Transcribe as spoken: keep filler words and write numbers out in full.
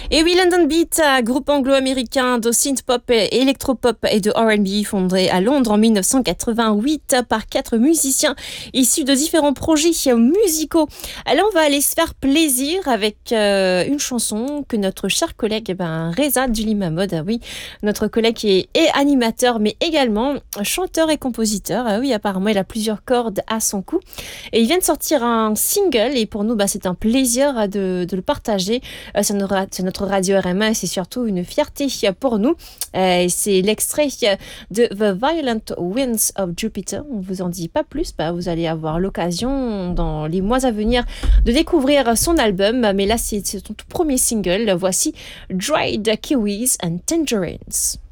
Et oui, London Beat, groupe anglo-américain de synth-pop, électropop et de R and B, fondé à Londres en dix-neuf cent quatre-vingt-huit par quatre musiciens issus de différents projets musicaux. Alors, on va aller se faire plaisir avec euh, une chanson que notre cher collègue, eh ben, Reza Duli Mahmoud, ah oui, notre collègue qui est, est animateur, mais également chanteur et compositeur. Ah oui, apparemment, il a plusieurs cordes à son cou. Et il vient de sortir un single, et pour nous, bah, c'est un plaisir de, de le partager euh, sur, notre, sur notre radio R M A, et c'est surtout une fierté pour nous. Euh, c'est l'extrait de The Violent Winds of Jupiter. On ne vous en dit pas plus, bah, vous allez avoir l'occasion dans les mois à venir de découvrir son album, mais là c'est, c'est son tout premier single. Voici Dried Kiwis and Tangerines.